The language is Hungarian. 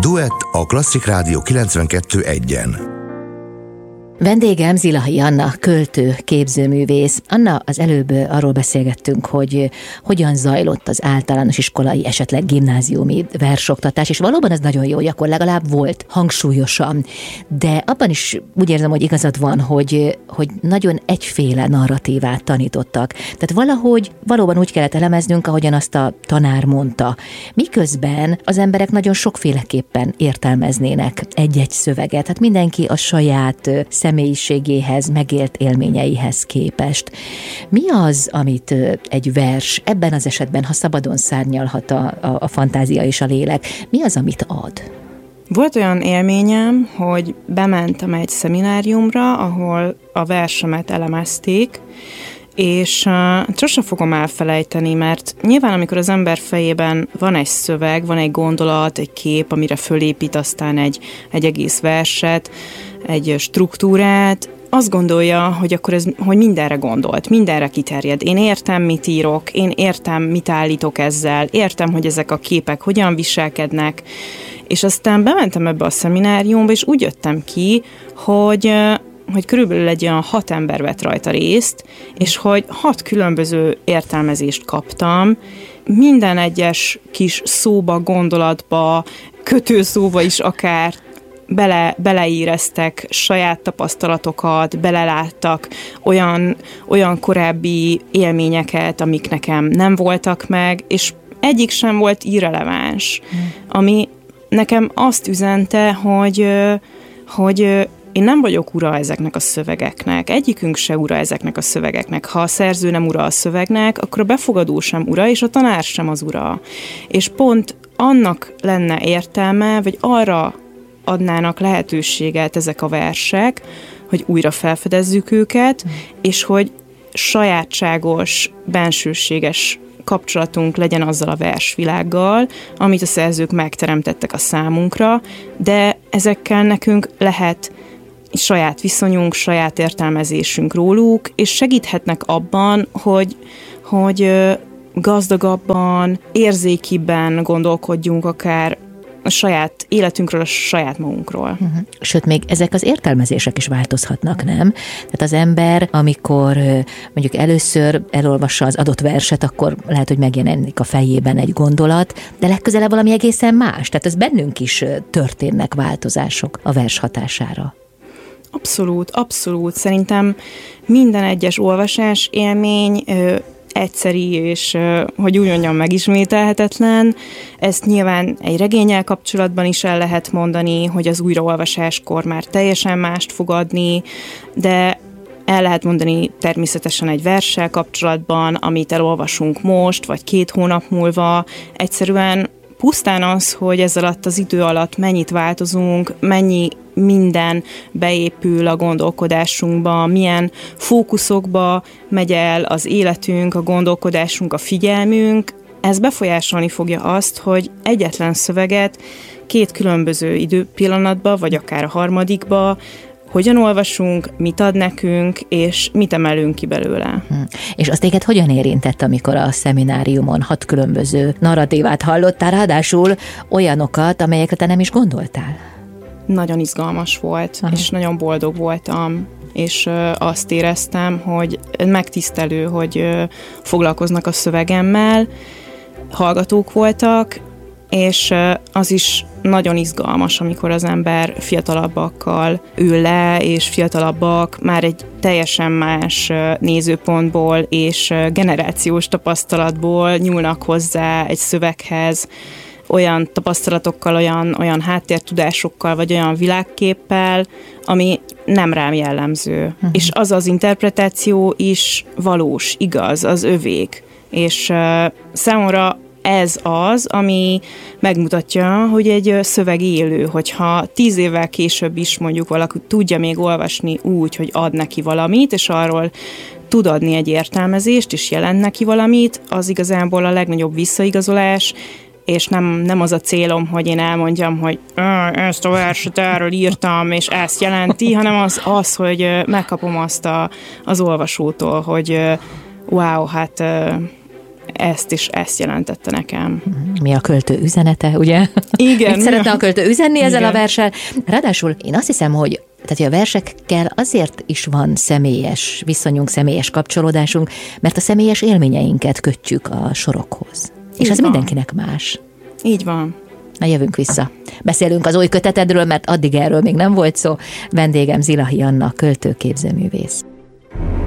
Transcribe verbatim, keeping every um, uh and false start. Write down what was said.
Duett a Klasszik Rádió kilencvenkettő egyen. Vendégem Zilahi Anna, költő, képzőművész. Anna, az előbb arról beszélgettünk, hogy hogyan zajlott az általános iskolai, esetleg gimnáziumi versoktatás, és valóban ez nagyon jó, hogy akkor legalább volt hangsúlyosan. De abban is úgy érzem, hogy igazad van, hogy, hogy nagyon egyféle narratívát tanítottak. Tehát valahogy valóban úgy kellett elemeznünk, ahogyan azt a tanár mondta. Miközben az emberek nagyon sokféleképpen értelmeznének egy-egy szöveget. Hát mindenki a saját személyiségéhez, megélt élményeihez képest. Mi az, amit egy vers, ebben az esetben, ha szabadon szárnyalhat a, a, a fantázia és a lélek, mi az, amit ad? Volt olyan élményem, hogy bementem egy szemináriumra, ahol a versemet elemezték, és uh, sosem fogom elfelejteni, mert nyilván amikor az ember fejében van egy szöveg, van egy gondolat, egy kép, amire fölépít aztán egy, egy egész verset, egy struktúrát, azt gondolja, hogy akkor ez, hogy mindenre gondolt, mindenre kiterjed. Én értem, mit írok, én értem, mit állítok ezzel, értem, hogy ezek a képek hogyan viselkednek, és aztán bementem ebbe a szemináriumba, és úgy jöttem ki, hogy hogy körülbelül egy olyan hat ember vett rajta részt, és hogy hat különböző értelmezést kaptam, minden egyes kis szóba, gondolatba, kötőszóba is akár bele, beleíreztek saját tapasztalatokat, beleláttak olyan, olyan korábbi élményeket, amik nekem nem voltak meg, és egyik sem volt irreleváns, ami nekem azt üzente, hogy, hogy én nem vagyok ura ezeknek a szövegeknek, egyikünk se ura ezeknek a szövegeknek. Ha a szerző nem ura a szövegnek, akkor a befogadó sem ura, és a tanár sem az ura. És pont annak lenne értelme, vagy arra adnának lehetőséget ezek a versek, hogy újra felfedezzük őket, mm. és hogy sajátságos, bensőséges kapcsolatunk legyen azzal a versvilággal, amit a szerzők megteremtettek a számunkra, de ezekkel nekünk lehet saját viszonyunk, saját értelmezésünk róluk, és segíthetnek abban, hogy, hogy gazdagabban, érzékibben gondolkodjunk akár a saját életünkről, a saját magunkról. Uh-huh. Sőt, még ezek az értelmezések is változhatnak, nem? Tehát az ember, amikor mondjuk először elolvassa az adott verset, akkor lehet, hogy megjelenik a fejében egy gondolat, de legközelebb valami egészen más. Tehát ez bennünk is történnek változások a vers hatására. Abszolút, abszolút. Szerintem minden egyes olvasás élmény ö, egyszeri és, ö, hogy úgy mondjam, megismételhetetlen. Ezt nyilván egy regénnyel kapcsolatban is el lehet mondani, hogy az újraolvasáskor már teljesen mást fog adni, de el lehet mondani természetesen egy verssel kapcsolatban, amit elolvasunk most, vagy két hónap múlva. Egyszerűen pusztán az, hogy ez alatt az idő alatt mennyit változunk, mennyi minden beépül a gondolkodásunkba, milyen fókuszokba megy el az életünk, a gondolkodásunk, a figyelmünk, ez befolyásolni fogja azt, hogy egyetlen szöveget két különböző időpillanatba, vagy akár a harmadikba hogyan olvasunk, mit ad nekünk, és mit emelünk ki belőle. Hm. És azt téged hogyan érintett, amikor a szemináriumon hat különböző narratívát hallottál, ráadásul olyanokat, amelyekre te nem is gondoltál? Nagyon izgalmas volt, aha, és nagyon boldog voltam, és ö, azt éreztem, hogy megtisztelő, hogy ö, foglalkoznak a szövegemmel, hallgatók voltak, és ö, az is nagyon izgalmas, amikor az ember fiatalabbakkal ül le, és fiatalabbak már egy teljesen más nézőpontból és generációs tapasztalatból nyúlnak hozzá egy szöveghez, olyan tapasztalatokkal, olyan, olyan háttértudásokkal, vagy olyan világképpel, ami nem rám jellemző. Uh-huh. És az az interpretáció is valós, igaz, az övék. És uh, számomra ez az, ami megmutatja, hogy egy szöveg élő, hogyha tíz évvel később is mondjuk valaki tudja még olvasni úgy, hogy ad neki valamit, és arról tud adni egy értelmezést, és jelent neki valamit, az igazából a legnagyobb visszaigazolás, és nem, nem az a célom, hogy én elmondjam, hogy ezt a verset erről írtam, és ezt jelenti, hanem az, az hogy megkapom azt a, az olvasótól, hogy wow, hát ezt is ezt jelentette nekem. Mi a költő üzenete, ugye? Igen. Mit szeretne a költő üzenni ezzel Igen. a verssel? Ráadásul én azt hiszem, hogy tehát, hogy a versekkel azért is van személyes viszonyunk, személyes kapcsolódásunk, mert a személyes élményeinket kötjük a sorokhoz. És Így ez van. mindenkinek más. Így van. Na, jövünk vissza. Beszélünk az új kötetedről, mert addig erről még nem volt szó. Vendégem Zilahi Anna, költő, képzőművész.